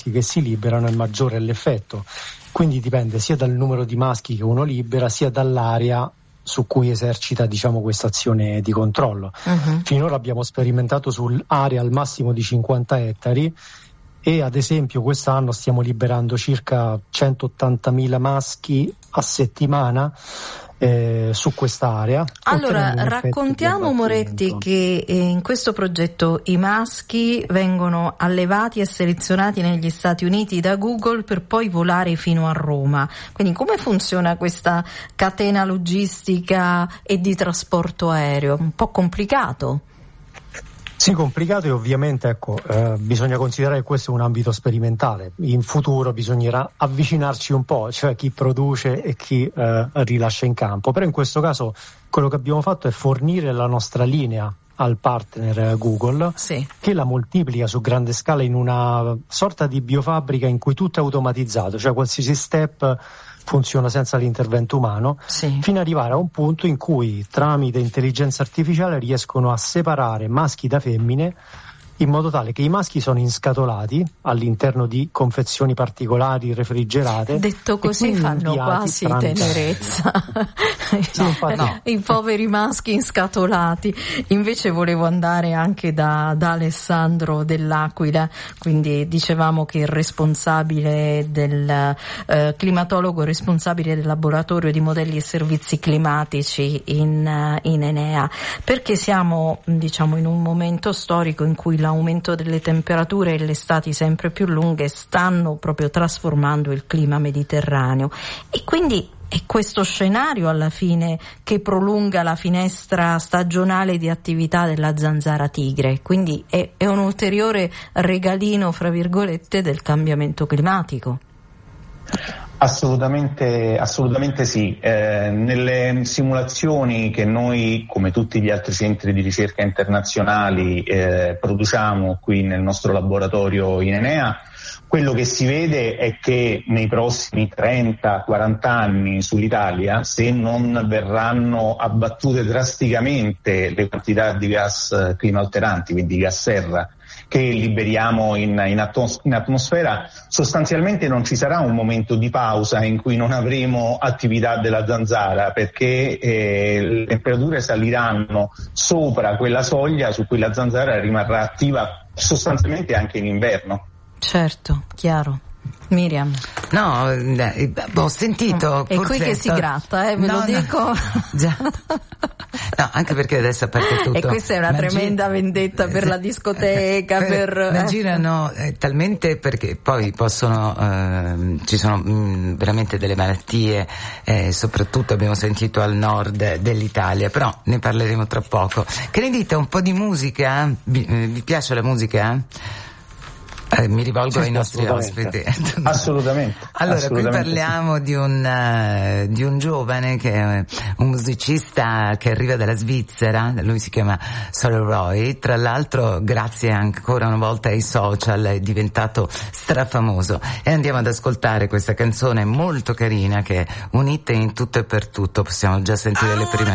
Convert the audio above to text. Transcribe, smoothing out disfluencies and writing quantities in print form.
che si liberano e maggiore è l'effetto. Quindi dipende sia dal numero di maschi che uno libera, sia dall'area su cui esercita, diciamo, questa azione di controllo. Finora abbiamo sperimentato su aree al massimo di 50 ettari e ad esempio quest'anno stiamo liberando circa 180.000 maschi a settimana su quest'area. Allora, raccontiamo, Moretti, che in questo progetto i maschi vengono allevati e selezionati negli Stati Uniti da Google per poi volare fino a Roma. Quindi come funziona questa catena logistica e di trasporto aereo? Un po' complicato? Sì, complicato, e ovviamente bisogna considerare che questo è un ambito sperimentale. In futuro bisognerà avvicinarci un po', cioè chi produce e chi rilascia in campo. Però in questo caso quello che abbiamo fatto è fornire la nostra linea al partner Google, sì, che la moltiplica su grande scala in una sorta di biofabbrica in cui tutto è automatizzato, cioè qualsiasi step funziona senza l'intervento umano, sì, fino ad arrivare a un punto in cui tramite intelligenza artificiale riescono a separare maschi da femmine, in modo tale che i maschi sono inscatolati all'interno di confezioni particolari refrigerate. Detto così fanno quasi tenerezza. Sì, no. I poveri maschi inscatolati. Invece volevo andare anche da Alessandro dell'Aquila, quindi dicevamo che il responsabile del climatologo responsabile del laboratorio di modelli e servizi climatici in Enea, perché siamo, diciamo, in un momento storico in cui l'aumento delle temperature e le estati sempre più lunghe stanno proprio trasformando il clima mediterraneo, e quindi è questo scenario alla fine che prolunga la finestra stagionale di attività della zanzara tigre, quindi è un ulteriore regalino, fra virgolette, del cambiamento climatico. Assolutamente sì. Nelle simulazioni che noi, come tutti gli altri centri di ricerca internazionali, produciamo qui nel nostro laboratorio in Enea, quello che si vede è che nei prossimi 30-40 anni sull'Italia, se non verranno abbattute drasticamente le quantità di gas climalteranti, quindi gas serra, che liberiamo in atmosfera, sostanzialmente non ci sarà un momento di pausa in cui non avremo attività della zanzara, perché le temperature saliranno sopra quella soglia su cui la zanzara rimarrà attiva sostanzialmente anche in inverno. Certo, chiaro. Miriam. No, ho sentito. È qui che si gratta, ve lo dico. Già. No, anche perché adesso a parte tutto. E questa è una tremenda vendetta per la discoteca, ma girano talmente, perché poi possono, ci sono veramente delle malattie, soprattutto abbiamo sentito al nord dell'Italia, però ne parleremo tra poco. Che ne dite, un po' di musica? Vi piace la musica? Mi rivolgo ai nostri ospiti. Assolutamente. Allora, qui parliamo di un giovane che è un musicista che arriva dalla Svizzera, lui si chiama Roy, tra l'altro grazie ancora una volta ai social è diventato strafamoso, e andiamo ad ascoltare questa canzone molto carina che è un hit in tutto e per tutto, possiamo già sentire le prime